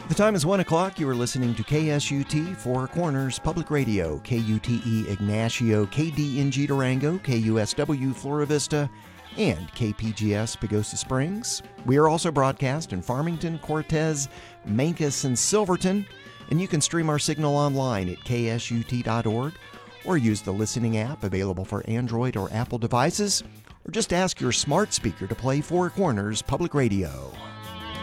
The time is 1 o'clock. You are listening to KSUT Four Corners Public Radio, KUTE Ignacio, KDNG Durango, KUSW Flora Vista, and KPGS Pagosa Springs. We are also broadcast in Farmington, Cortez, Mancos, and Silverton, and you can stream our signal online at ksut.org or use the listening app available for Android or Apple devices, or just ask your smart speaker to play Four Corners Public Radio.